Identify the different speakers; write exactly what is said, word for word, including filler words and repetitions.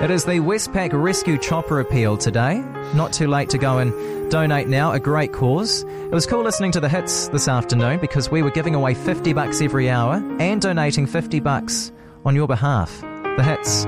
Speaker 1: It is the Westpac Rescue Chopper Appeal today. Not too late to go and donate now, a great cause. It was cool listening to the hits this afternoon because we were giving away fifty bucks every hour and donating fifty bucks on your behalf. The hits.